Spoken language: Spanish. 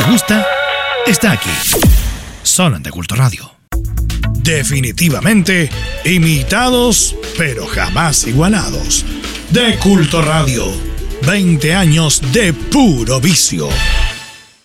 gusta está aquí, solo en De Culto Radio. Definitivamente imitados, pero jamás igualados. De Culto Radio, 20 años de puro vicio.